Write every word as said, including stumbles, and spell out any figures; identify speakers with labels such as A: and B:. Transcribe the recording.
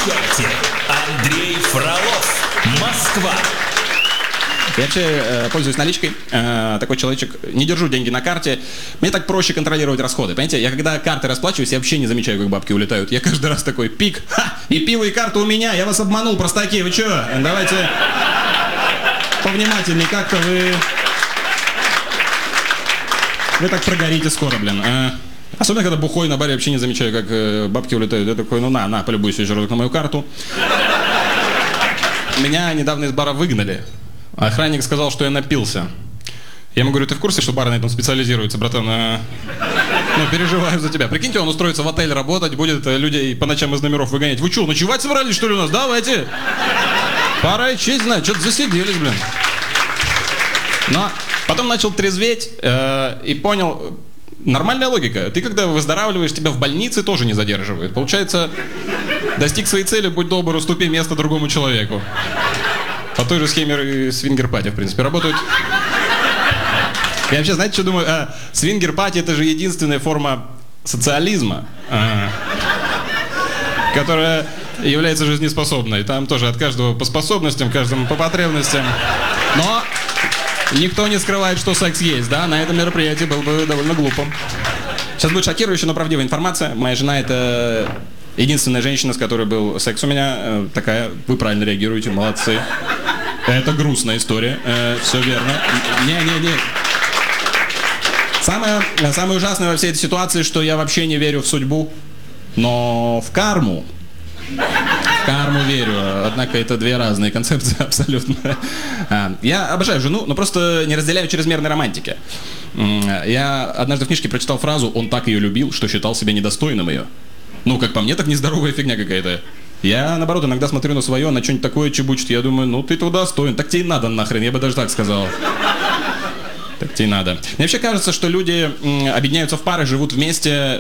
A: Встречайте, Андрей Фролов, Москва.
B: Я вообще э, пользуюсь наличкой, э, такой человечек, не держу деньги на карте, мне так проще контролировать расходы, понимаете, я когда карты расплачиваюсь, я вообще не замечаю, как бабки улетают, я каждый раз такой пик, ха, и пиво, и карта у меня, я вас обманул, простаки, вы чё, давайте повнимательней, как-то вы, вы так прогорите скоро, блин, э, особенно когда бухой на баре, вообще не замечаю, как э, бабки улетают, я такой, ну на, на, полюбуйся еще разок на мою карту. Меня недавно из бара выгнали. Охранник сказал, что я напился. Я ему говорю, ты в курсе, что бар на этом специализируется, братан? А... Ну, переживаю за тебя. Прикиньте, он устроится в отель работать, будет людей по ночам из номеров выгонять. Вы что, ночевать собрались, что ли, у нас? Давайте. Пора и честь знать, что-то засиделись, блин. Но потом начал трезветь э, и понял, нормальная логика. Ты, когда выздоравливаешь, тебя в больнице тоже не задерживают. Получается, достиг своей цели, будь добр, уступи место другому человеку. По той же схеме свингер-пати, в принципе, работают. Я вообще, знаете, что думаю? А, свингер-пати — это же единственная форма социализма, а, которая является жизнеспособной. Там тоже от каждого по способностям, каждому по потребностям. Но никто не скрывает, что секс есть, да? На этом мероприятии было бы довольно глупо. Сейчас будет шокирующая, но правдивая информация. Моя жена — это единственная женщина, с которой был секс у меня. Такая, вы правильно реагируете, молодцы. Это грустная история, э, все верно. Не-не-не. Самое, самое ужасное во всей этой ситуации, что я вообще не верю в судьбу, но в карму. В карму верю, однако это две разные концепции абсолютно. Я обожаю жену, но просто не разделяю чрезмерной романтики. Я однажды в книжке прочитал фразу «Он так ее любил, что считал себя недостойным ее». Ну, как по мне, так нездоровая фигня какая-то. Я, наоборот, иногда смотрю на свое, на что-нибудь такое чебучит, я думаю, ну ты туда достоин, так тебе и надо нахрен, я бы даже так сказал. Так тебе и надо. Мне вообще кажется, что люди м, объединяются в пары, живут вместе